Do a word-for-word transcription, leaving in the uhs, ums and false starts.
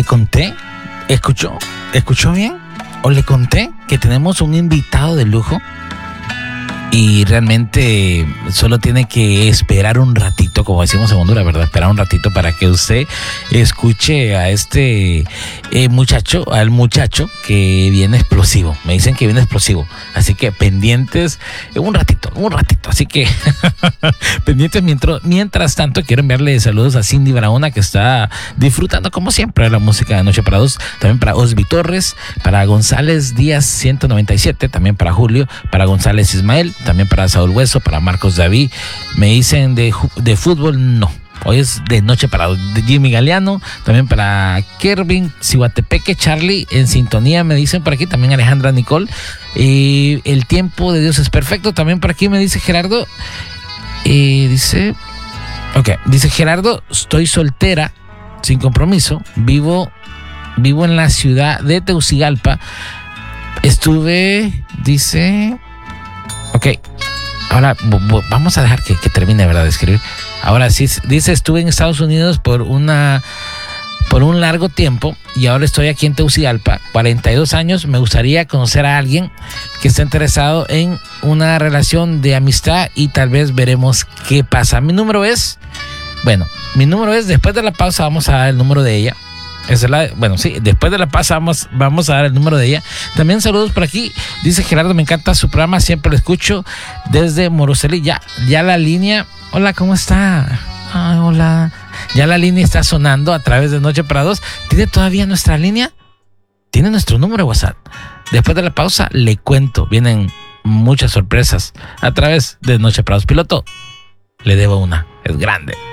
le conté, ¿escuchó? ¿Escuchó bien? ¿O le conté que tenemos un invitado de lujo? Y realmente solo tiene que esperar un ratito, como decimos en Honduras, ¿verdad? Esperar un ratito para que usted escuche a este eh, muchacho, al muchacho que viene explosivo. Me dicen que viene explosivo. Así que pendientes un ratito, un ratito. Así que pendientes mientras, mientras tanto, quiero enviarle saludos a Cindy Barahona, que está disfrutando como siempre de la música de Noche para Dos. También para Osby Torres, para González Díaz ciento noventa y siete, también para Julio, para González Ismael, también para Saúl Hueso, para Marcos David. Me dicen de, de fútbol, no. Hoy es de Noche para de Jimmy Galeano, también para Kervin Cihuatepeque, Charlie en sintonía, me dicen por aquí, también Alejandra Nicole. Y el tiempo de Dios es perfecto, también por aquí me dice Gerardo. Y dice, ok, dice Gerardo, estoy soltera, sin compromiso, vivo, vivo en la ciudad de Tegucigalpa. Estuve, dice... Ok, ahora vamos a dejar que, que termine, ¿verdad?, de escribir. Ahora sí, dice, estuve en Estados Unidos por una por un largo tiempo y ahora estoy aquí en Tegucigalpa, cuarenta y dos años. Me gustaría conocer a alguien que esté interesado en una relación de amistad y tal vez veremos qué pasa. Mi número es, bueno, mi número es, después de la pausa vamos a dar el número de ella. Esa es la, bueno, sí, después de la pausa vamos, vamos a dar el número de ella. También saludos por aquí. Dice Gerardo, me encanta su programa, siempre lo escucho desde Moroseli. Ya, ya la línea. Hola, ¿cómo está? Ay, hola. Ya la línea está sonando a través de Noche para Dos. ¿Tiene todavía nuestra línea? ¿Tiene nuestro número de WhatsApp? Después de la pausa le cuento. Vienen muchas sorpresas a través de Noche para Dos. Piloto, le debo una. Es grande.